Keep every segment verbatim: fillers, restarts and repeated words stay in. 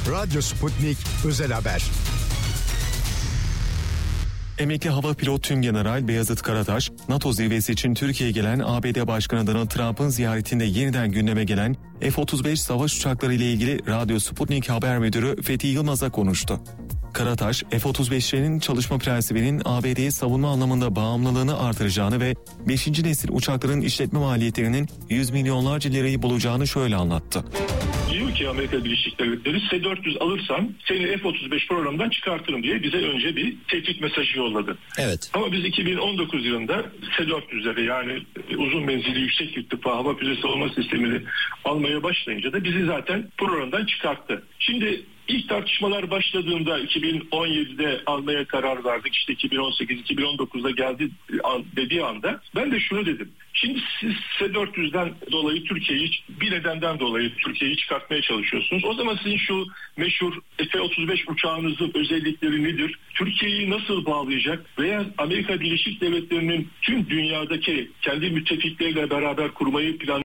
Radyo Sputnik Özel Haber. Emekli hava pilot Tümgeneral Beyazıt Karataş, NATO zirvesi için Türkiye'ye gelen A B D Başkanı Donald Trump'ın ziyaretinde yeniden gündeme gelen F otuz beş savaş uçakları ile ilgili Radyo Sputnik Haber Müdürü Fethi Yılmaz'a konuştu. Karataş, F otuz beşlerin çalışma prensibinin A B D'ye savunma anlamında bağımlılığını artıracağını ve beşinci nesil uçakların işletme maliyetlerinin yüz milyonlarca lirayı bulacağını şöyle anlattı. Diyor ki Amerika Birleşik Devletleri S dört yüz alırsan seni F otuz beş programından çıkartırım diye bize önce bir tehdit mesajı yolladı. Evet. Ama biz iki bin on dokuz yılında S dört yüzleri yani uzun menzilli yüksek irtifa hava füze savunma sistemini almaya başlayınca da bizi zaten programdan çıkarttı. Şimdi İlk tartışmalar başladığında iki bin on yedide almaya karar verdik. İşte iki bin on sekiz iki bin on dokuzda geldi dediği anda ben de şunu dedim. Şimdi siz S dört yüzden dolayı Türkiye'yi bir nedenden dolayı Türkiye'yi çıkartmaya çalışıyorsunuz. O zaman sizin şu meşhur F otuz beş uçağınızın özellikleri nedir? Türkiye'yi nasıl bağlayacak? Veya Amerika Birleşik Devletleri'nin tüm dünyadaki kendi müttefikleriyle beraber kurmayı planladığı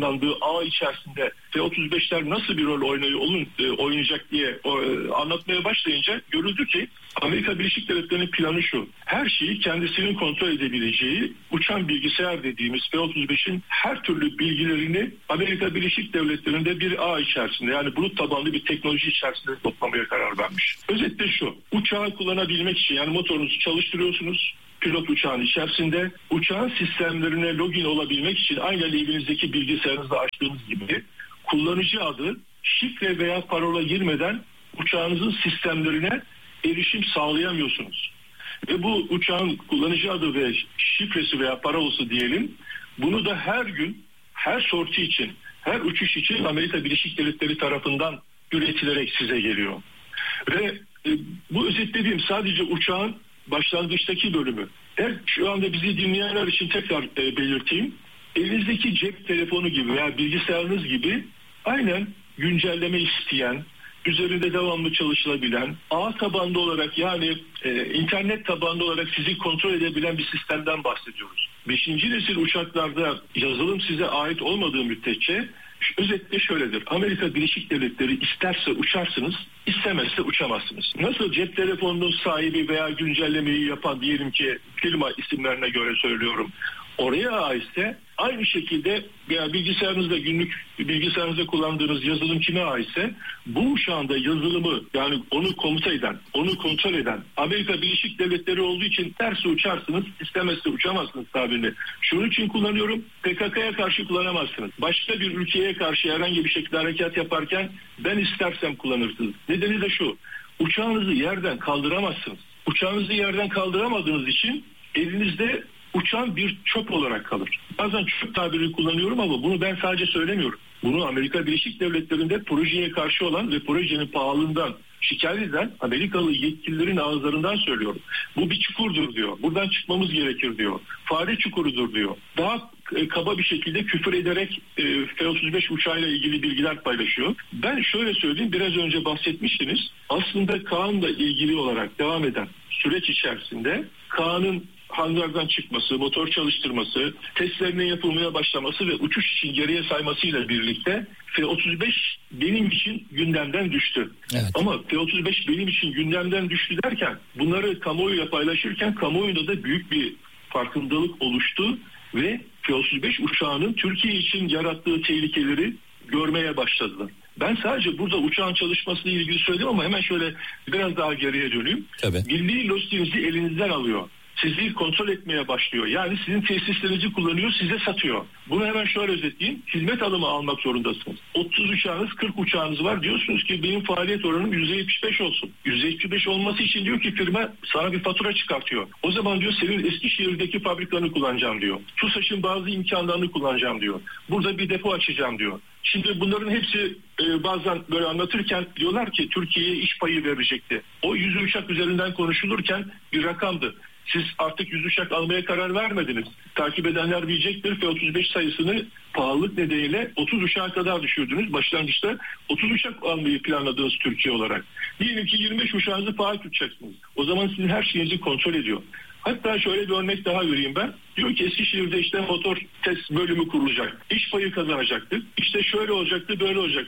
ağ içerisinde F otuz beşler nasıl bir rol oynayı, olun, e, oynayacak diye e, anlatmaya başlayınca görüldü ki Amerika Birleşik Devletleri'nin planı şu. Her şeyi kendisinin kontrol edebileceği uçan bilgisayar dediğimiz F otuz beşin her türlü bilgilerini Amerika Birleşik Devletleri'nde bir ağ içerisinde yani bulut tabanlı bir teknoloji içerisinde toplamaya karar vermiş. Özetle şu. Uçağı kullanabilmek için yani motorunuzu çalıştırıyorsunuz. Pilot uçağın içerisinde uçağın sistemlerine login olabilmek için aynen evinizdeki bilgisayarınızda açtığınız gibi kullanıcı adı, şifre veya parola girmeden uçağınızın sistemlerine erişim sağlayamıyorsunuz. Ve bu uçağın kullanıcı adı ve şifresi veya parolası diyelim, bunu da her gün, her sorti için, her uçuş için Amerika Birleşik Devletleri tarafından üretilerek size geliyor. Ve e, bu özetlediğim sadece uçağın başlangıçtaki bölümü. Evet, şu anda bizi dinleyenler için tekrar e, belirteyim. Elinizdeki cep telefonu gibi veya bilgisayarınız gibi aynen güncelleme isteyen, üzerinde devamlı çalışılabilen, ağ tabanlı olarak yani e, internet tabanlı olarak sizi kontrol edebilen bir sistemden bahsediyoruz. Beşinci nesil uçaklarda yazılım size ait olmadığı müddetçe özetle şöyledir. Amerika Birleşik Devletleri isterse uçarsınız, istemezse uçamazsınız. Nasıl cep telefonunun sahibi veya güncellemeyi yapan diyelim ki firma isimlerine göre söylüyorum. Oraya aitse aynı şekilde veya bilgisayarınızda günlük bilgisayarınızda kullandığınız yazılım kime aitse bu uçağın da yazılımı yani onu komuta eden, onu kontrol eden Amerika Birleşik Devletleri olduğu için tersi uçarsınız, istemezse uçamazsınız tabirini. Şunun için kullanıyorum, P K K'ya karşı kullanamazsınız. Başka bir ülkeye karşı herhangi bir şekilde harekat yaparken ben istersem kullanırsınız. Nedeni de şu, uçağınızı yerden kaldıramazsınız. Uçağınızı yerden kaldıramadığınız için elinizde uçan bir çöp olarak kalır. Bazen çöp tabirini kullanıyorum ama bunu ben sadece söylemiyorum. Bunu Amerika Birleşik Devletleri'nde projeye karşı olan ve projenin pahalılığından şikayet eden Amerikalı yetkililerin ağızlarından söylüyorum. Bu bir çukurdur diyor. Buradan çıkmamız gerekir diyor. Fare çukurudur diyor. Daha e, kaba bir şekilde küfür ederek e, F otuz beş uçağıyla ilgili bilgiler paylaşıyor. Ben şöyle söyleyeyim, biraz önce bahsetmiştiniz. Aslında Kaan'la ilgili olarak devam eden süreç içerisinde Kaan'ın hangardan çıkması, motor çalıştırması, testlerinin yapılmaya başlaması ve uçuş için geriye saymasıyla birlikte F otuz beş benim için gündemden düştü. Evet. Ama F otuz beş benim için gündemden düştü derken bunları kamuoyuyla paylaşırken kamuoyunda da büyük bir farkındalık oluştu ve F otuz beş uçağının Türkiye için yarattığı tehlikeleri görmeye başladılar. Ben sadece burada uçağın çalışmasıyla ilgili söyledim ama hemen şöyle biraz daha geriye döneyim. Tabii. Milli lojistinizi elinizden alıyor. Sizi kontrol etmeye başlıyor. Yani sizin tesislerinizi kullanıyor, size satıyor. Bunu hemen şöyle özetleyeyim. Hizmet alımı almak zorundasınız. otuz uçağınız, kırk uçağınız var. Diyorsunuz ki benim faaliyet oranım yüzde yetmiş beş olsun. yüzde yetmiş beş olması için diyor ki firma sana bir fatura çıkartıyor. O zaman diyor senin Eskişehir'deki fabrikanı kullanacağım diyor. TUSAŞ'ın bazı imkanlarını kullanacağım diyor. Burada bir depo açacağım diyor. Şimdi bunların hepsi e, bazen böyle anlatırken diyorlar ki Türkiye'ye iş payı verecekti. O yüz uçak üzerinden konuşulurken bir rakamdı. Siz artık yüz uçak almaya karar vermediniz. Takip edenler bilecektir. F otuz beş sayısını pahalılık nedeniyle otuz uçağa kadar düşürdünüz. Başlangıçta otuz uçak almayı planladınız Türkiye olarak. Diyelim ki yirmi beş uçağınızı faal tutacaksınız. O zaman sizin her şeyinizi kontrol ediyor. Hatta şöyle bir örnek daha vereyim ben. Diyor ki Eskişehir'de işte motor test bölümü kurulacak. İş payı kazanacaktık. İşte şöyle olacaktı, böyle olacaktı.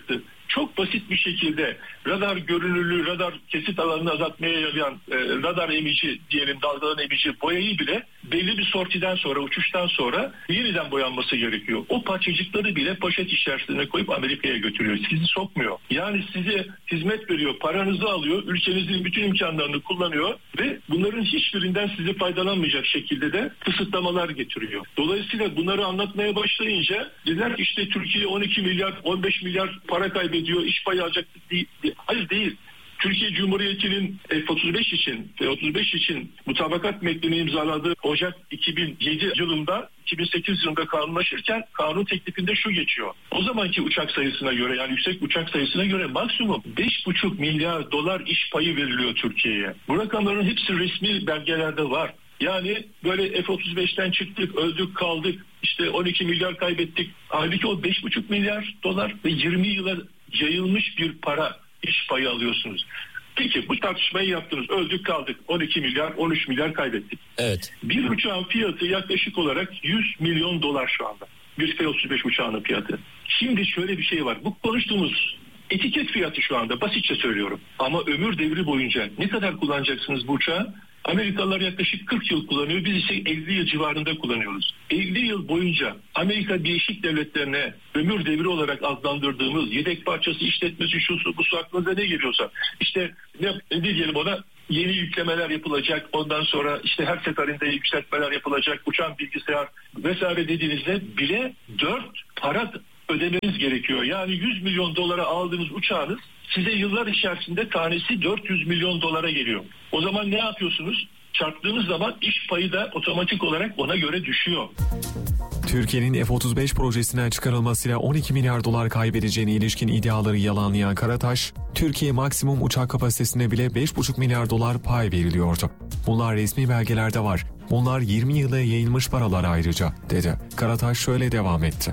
çok basit bir şekilde radar görünürlüğü, radar kesit alanını azaltmaya yarayan e, radar emici diyelim, dalgalan emici boyayı bile belli bir sortiden sonra, uçuştan sonra yeniden boyanması gerekiyor. O parçacıkları bile poşet içerisine koyup Amerika'ya götürüyor. Sizi sokmuyor. Yani size hizmet veriyor, paranızı alıyor, ülkenizin bütün imkanlarını kullanıyor ve bunların hiçbirinden sizi faydalanmayacak şekilde de kısıtlamalar getiriyor. Dolayısıyla bunları anlatmaya başlayınca dediler ki işte Türkiye on iki milyar, on beş milyar para kaybediyor, iş payı alacak değil. Hayır değil. Türkiye Cumhuriyeti'nin F otuz beş için F otuz beş için mutabakat metnini imzaladığı Ocak iki bin yedi yılında, iki bin sekiz yılında kanunlaşırken kanun teklifinde şu geçiyor. O zamanki uçak sayısına göre, yani yüksek uçak sayısına göre maksimum beş buçuk milyar dolar iş payı veriliyor Türkiye'ye. Bu rakamların hepsi resmi belgelerde var. Yani böyle F otuz beşten çıktık, öldük, kaldık, işte on iki milyar kaybettik. Halbuki o beş buçuk milyar dolar ve yirmi yıla yayılmış bir para, iş payı alıyorsunuz. Peki bu tartışmayı yaptınız, öldük, kaldık, on iki milyar, on üç milyar kaybettik. Evet. Bir uçağın fiyatı yaklaşık olarak yüz milyon dolar şu anda. Bir F otuz beş uçağının fiyatı. Şimdi şöyle bir şey var. Bu konuştuğumuz etiket fiyatı şu anda, basitçe söylüyorum. Ama ömür devri boyunca ne kadar kullanacaksınız bu uçağı? Amerikalılar yaklaşık kırk yıl kullanıyor. Biz ise elli yıl civarında kullanıyoruz. elli yıl boyunca Amerika Birleşik Devletleri'ne ömür devri olarak adlandırdığımız yedek parçası, işletmesi, şusu, busu, aklınıza ne geliyorsa, işte ne, ne diyelim ona, yeni yüklemeler yapılacak, ondan sonra işte her seferinde yükseltmeler yapılacak, uçan bilgisayar vesaire dediğinizde bile dört para ödemeniz gerekiyor. Yani yüz milyon dolara aldığınız uçağınız size yıllar içerisinde tanesi dört yüz milyon dolara geliyor. O zaman ne yapıyorsunuz? Çarptığınız zaman iş payı da otomatik olarak ona göre düşüyor. Türkiye'nin F otuz beş projesinden çıkarılmasıyla on iki milyar dolar kaybedeceğine ilişkin iddiaları yalanlayan Karataş, Türkiye maksimum uçak kapasitesine bile beş buçuk milyar dolar pay veriliyordu. Bunlar resmi belgelerde var. Bunlar yirmi yıla yayılmış paralar ayrıca, dedi. Karataş şöyle devam etti.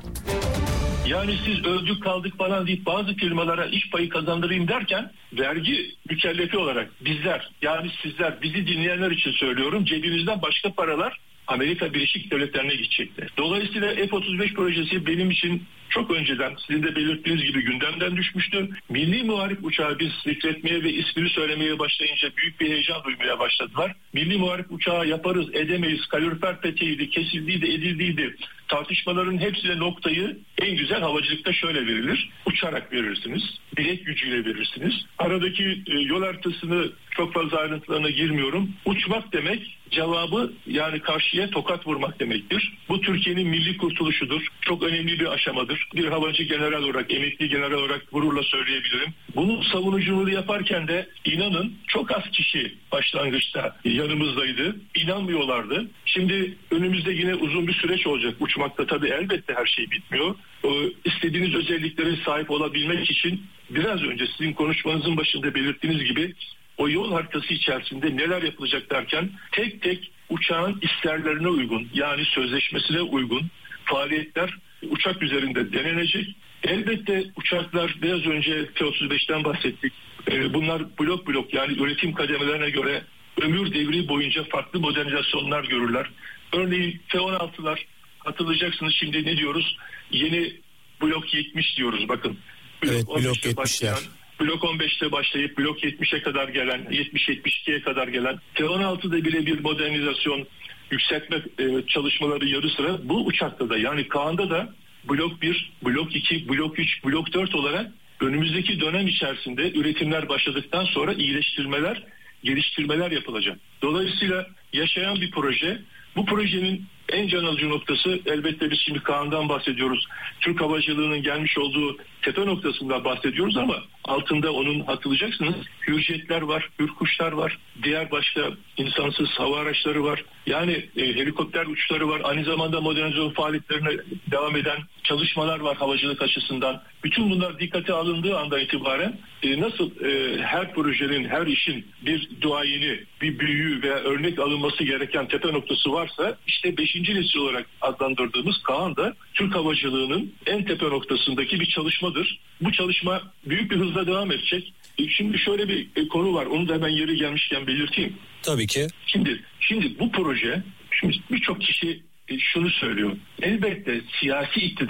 Yani siz öldük, kaldık falan deyip bazı firmalara iş payı kazandırayım derken vergi mükellefi olarak bizler, yani sizler, bizi dinleyenler için söylüyorum, cebimizden başka paralar Amerika Birleşik Devletleri'ne gidecekti. Dolayısıyla F otuz beş projesi benim için çok önceden, sizin de belirttiğiniz gibi, gündemden düşmüştü. Milli Muharip uçağı biz zikretmeye ve ismini söylemeye başlayınca büyük bir heyecan duymaya başladılar. Milli Muharip uçağı yaparız, edemeyiz, kalorifer peteğiydi, kesildiydi, edildiydi. Tartışmaların hepsine noktayı en güzel havacılıkta şöyle verilir. Uçarak verirsiniz, bilek gücüyle verirsiniz. Aradaki e, yol haritasını çok fazla ayrıntılarına girmiyorum. Uçmak demek, cevabı yani karşıya tokat vurmak demektir. Bu Türkiye'nin milli kurtuluşudur. Çok önemli bir aşamadır. Bir havacı general olarak, emekli general olarak gururla söyleyebilirim. Bunun savunuculuğunu yaparken de inanın çok az kişi başlangıçta yanımızdaydı. İnanmıyorlardı. Şimdi önümüzde yine uzun bir süreç olacak. Uçmakta tabii elbette her şey bitmiyor. Ee, istediğiniz özelliklere sahip olabilmek için biraz önce sizin konuşmanızın başında belirttiğiniz gibi o yol haritası içerisinde neler yapılacak derken tek tek uçağın isterlerine uygun, yani sözleşmesine uygun faaliyetler uçak üzerinde denenecek. Elbette uçaklar, biraz önce F otuz beşten bahsettik. Bunlar blok blok, yani üretim kademelerine göre ömür devri boyunca farklı modernizasyonlar görürler. Örneğin F on altılar, hatırlayacaksınız, şimdi ne diyoruz? Yeni blok yetmiş diyoruz, bakın. Blok evet, blok yetmişler. Blok on beşte başlayıp blok yetmişe kadar gelen, yetmiş yetmiş ikiye kadar gelen, F on altıda bile bir modernizasyon, yükseltme e, çalışmaları yarı sıra bu uçakta da, yani Kaan'da da blok bir, blok iki, blok üç, blok dört olarak önümüzdeki dönem içerisinde üretimler başladıktan sonra iyileştirmeler, geliştirmeler yapılacak. Dolayısıyla yaşayan bir proje. Bu projenin en can alıcı noktası, elbette biz şimdi Kaan'dan bahsediyoruz. Türk havacılığının gelmiş olduğu tepe noktasından bahsediyoruz ama altında onun, hatırlayacaksınız, hürjetler var, hürkuşlar var, diğer başka insansız hava araçları var. Yani e, helikopter uçuşları var. Aynı zamanda modernizasyon faaliyetlerine devam eden çalışmalar var havacılık açısından. Bütün bunlar dikkate alındığı andan itibaren e, nasıl e, her projenin, her işin bir duayeni, bir büyüğü veya örnek alınması gereken tepe noktası varsa, işte beşinci nesil olarak adlandırdığımız Kaan da Türk havacılığının en tepe noktasındaki bir çalışmadır. Bu çalışma büyük bir hızla devam edecek. E, şimdi şöyle bir e, konu var. Onu da hemen yeri gelmişken belirteyim. Tabii ki. Şimdi şimdi bu proje, şimdi birçok kişi e, şunu söylüyor. Elbette siyasi iktidar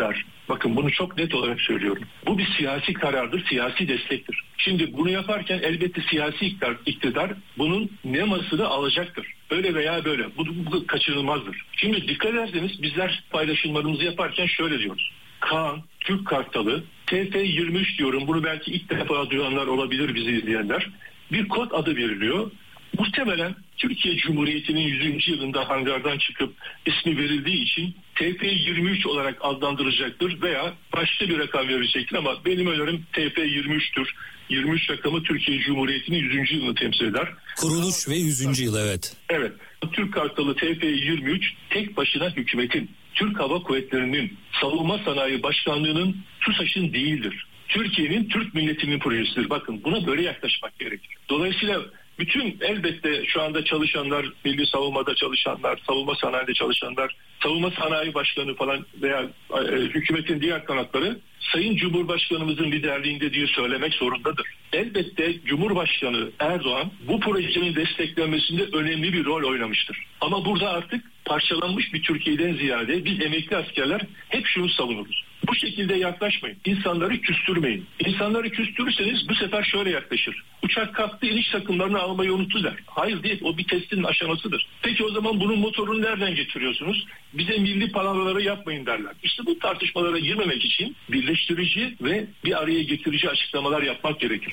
Bakın bunu çok net olarak söylüyorum. Bu bir siyasi karardır, siyasi destektir. Şimdi bunu yaparken elbette siyasi iktidar, iktidar bunun nemasını alacaktır. Öyle veya böyle. Bu, bu kaçınılmazdır. Şimdi dikkat ederseniz bizler paylaşımlarımızı yaparken şöyle diyoruz. Kaan, Türk Kartalı, T F yirmi üç diyorum. Bunu belki ilk defa duyanlar olabilir, bizi izleyenler. Bir kod adı veriliyor. Muhtemelen Türkiye Cumhuriyeti'nin yüzüncü yılında hangardan çıkıp ismi verildiği için T F yirmi üç olarak adlandırılacaktır veya başka bir rakam verecektir ama benim önerim T F yirmi üç'tür. yirmi üç rakamı Türkiye Cumhuriyeti'nin yüzüncü yılını temsil eder. Kuruluş ve yüzüncü yıl, evet. Evet. Türk Kartalı T F yirmi üç tek başına hükümetin, Türk Hava Kuvvetleri'nin, Savunma Sanayi Başkanlığı'nın, TUSAŞ'ın değildir. Türkiye'nin, Türk milletinin projesidir. Bakın buna böyle yaklaşmak gerekir. Dolayısıyla bütün elbette şu anda çalışanlar, milli savunmada çalışanlar, savunma sanayide çalışanlar, savunma sanayi başkanı falan veya e, hükümetin diğer kanatları Sayın Cumhurbaşkanımızın liderliğinde diye söylemek zorundadır. Elbette Cumhurbaşkanı Erdoğan bu projenin desteklenmesinde önemli bir rol oynamıştır. Ama burada artık parçalanmış bir Türkiye'den ziyade biz emekli askerler hep şunu savunuruz. Bu şekilde yaklaşmayın. İnsanları küstürmeyin. İnsanları küstürürseniz bu sefer şöyle yaklaşır. Uçak kalktı, iniş takımlarını almayı unuttu der. Hayır değil, o bir testin aşamasıdır. Peki o zaman bunun motorunu nereden getiriyorsunuz? Bize milli palavraları yapmayın derler. İşte bu tartışmalara girmemek için birleştirici ve bir araya getirici açıklamalar yapmak gerekir.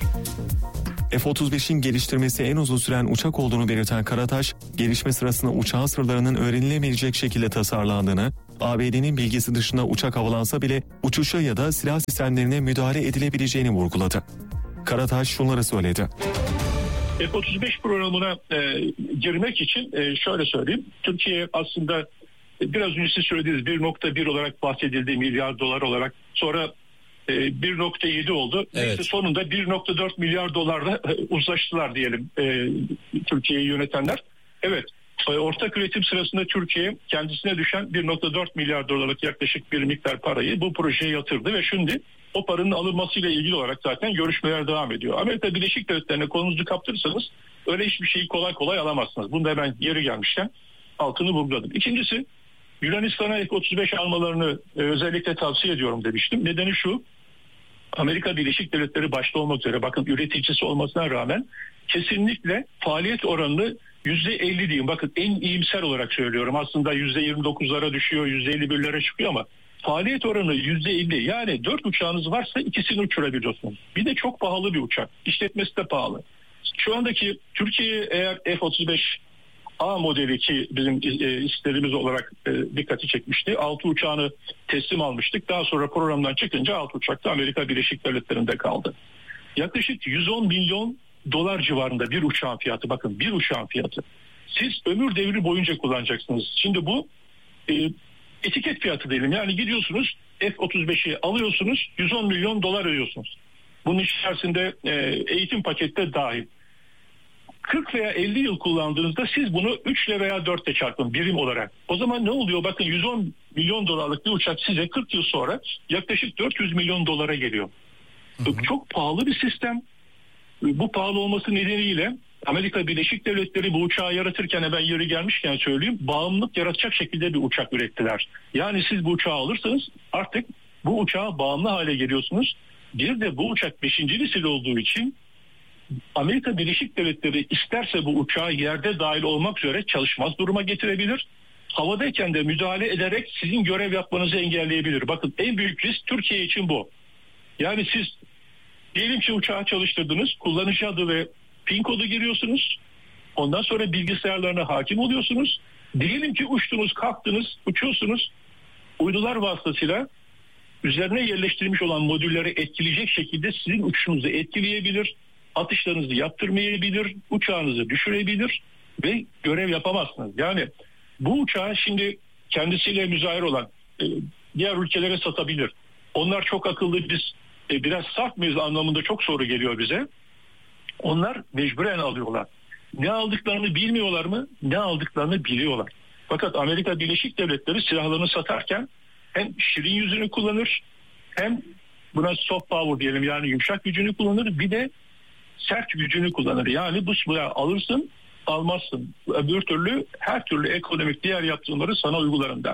F otuz beş'in geliştirmesi en uzun süren uçak olduğunu belirten Karataş, gelişme sırasında uçağın sırlarının öğrenilemeyecek şekilde tasarlandığını, A B D'nin bilgisi dışında uçak havalansa bile uçuşa ya da silah sistemlerine müdahale edilebileceğini vurguladı. Karataş şunları söyledi. F otuz beş programına e, girmek için e, şöyle söyleyeyim. Türkiye aslında e, biraz önce siz söylediğiniz bir nokta bir olarak bahsedildiği milyar dolar olarak sonra e, bir nokta yedi oldu. Evet. İşte sonunda bir nokta dört milyar dolarla e, uzlaştılar diyelim e, Türkiye'yi yönetenler. Evet. Ortak üretim sırasında Türkiye kendisine düşen bir nokta dört milyar dolarlık yaklaşık bir miktar parayı bu projeye yatırdı ve şimdi o paranın alınmasıyla ilgili olarak zaten görüşmeler devam ediyor. Amerika Birleşik Devletleri'ne kolunuzu kaptırırsanız öyle hiçbir şeyi kolay kolay alamazsınız. Bunu da ben yeri gelmişken altını vurguladım. İkincisi, Yunanistan'a F otuz beş almalarını e, özellikle tavsiye ediyorum demiştim. Nedeni şu: Amerika Birleşik Devletleri başta olmak üzere, bakın üreticisi olmasına rağmen kesinlikle faaliyet oranını yüzde elli diyeyim. Bakın en iyimser olarak söylüyorum. Aslında yüzde yirmi dokuzlara düşüyor, yüzde elli birlere çıkıyor ama faaliyet oranı yüzde elli. Yani dört uçağınız varsa ikisini uçurabiliyorsunuz. Bir de çok pahalı bir uçak. İşletmesi de pahalı. Şu andaki Türkiye eğer F otuz beş A modeli ki bizim istediğimiz olarak dikkati çekmişti. altı uçağını teslim almıştık. Daha sonra programdan çıkınca altı uçak da Amerika Birleşik Devletleri'nde kaldı. Yaklaşık yüz on milyon dolar civarında bir uçağın fiyatı. Bakın bir uçağın fiyatı. Siz ömür devri boyunca kullanacaksınız. Şimdi bu e, etiket fiyatı diyelim. Yani gidiyorsunuz F otuz beş'i alıyorsunuz, yüz on milyon dolar ödüyorsunuz. Bunun içerisinde e, eğitim pakette dahil. kırk veya elli yıl kullandığınızda siz bunu üç ile veya dört ile çarpın birim olarak. O zaman ne oluyor? Bakın yüz on milyon dolarlık bir uçak size kırk yıl sonra yaklaşık dört yüz milyon dolara geliyor. Hı hı. Çok pahalı bir sistem. Bu pahalı olması nedeniyle Amerika Birleşik Devletleri bu uçağı yaratırken, ben yeri gelmişken söyleyeyim, bağımlılık yaratacak şekilde bir uçak ürettiler. Yani siz bu uçağı alırsanız artık bu uçağa bağımlı hale geliyorsunuz. Bir de bu uçak beşinci nesil olduğu için Amerika Birleşik Devletleri isterse bu uçağı yerde dahil olmak üzere çalışmaz duruma getirebilir. Havadayken de müdahale ederek sizin görev yapmanızı engelleyebilir. Bakın en büyük risk Türkiye için bu. Yani siz diyelim ki uçağı çalıştırdınız, kullanıcı adı ve pin kodu giriyorsunuz. Ondan sonra bilgisayarlarına hakim oluyorsunuz. Diyelim ki uçtunuz, kalktınız, uçuyorsunuz. Uydular vasıtasıyla üzerine yerleştirilmiş olan modülleri etkileyecek şekilde sizin uçuşunuzu etkileyebilir. Atışlarınızı yaptırmayabilir, uçağınızı düşürebilir ve görev yapamazsınız. Yani bu uçağı şimdi kendisiyle müzahir olan e, diğer ülkelere satabilir. Onlar çok akıllı, biz e, biraz saf mıyız anlamında çok soru geliyor bize. Onlar mecburen alıyorlar. Ne aldıklarını bilmiyorlar mı? Ne aldıklarını biliyorlar. Fakat Amerika Birleşik Devletleri silahlarını satarken hem şirin yüzünü kullanır, hem buna soft power diyelim, yani yumuşak gücünü kullanır, bir de sert gücünü kullanır. Yani bu silahı alırsın, almazsın. Öbür türlü her türlü ekonomik diğer yaptırımları sana uygularım der.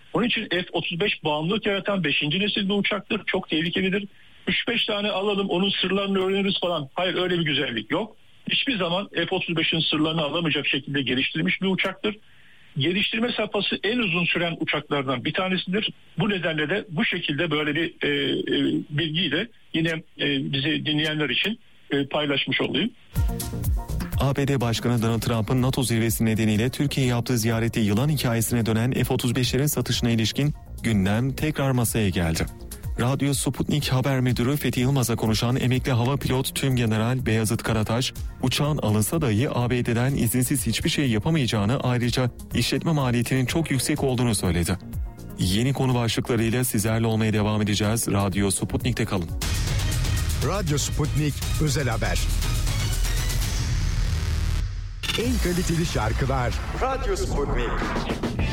Onun için F otuz beş bağımlılık yaratan beşinci nesil bir uçaktır. Çok tehlikelidir. üç beş tane alalım, onun sırlarını öğreniriz falan. Hayır, öyle bir güzellik yok. Hiçbir zaman F otuz beşin sırlarını alamayacak şekilde geliştirilmiş bir uçaktır. Geliştirme safhası en uzun süren uçaklardan bir tanesidir. Bu nedenle de bu şekilde böyle bir e, e, bilgiyi de yine e, bizi dinleyenler için e, paylaşmış olayım. A B D Başkanı Donald Trump'ın NATO zirvesi nedeniyle Türkiye'ye yaptığı ziyarette yılan hikayesine dönen F otuz beşlerin satışına ilişkin gündem tekrar masaya geldi. Radyo Sputnik Haber Müdürü Fethi Yılmaz'a konuşan emekli hava pilot Tümgeneral Beyazıt Karataş, uçağın alınsa dahi A B D'den izinsiz hiçbir şey yapamayacağını, ayrıca işletme maliyetinin çok yüksek olduğunu söyledi. Yeni konu başlıklarıyla sizlerle olmaya devam edeceğiz. Radyo Sputnik'te kalın. Radyo Sputnik Özel Haber. En kaliteli şarkılar Radyo Sputnik.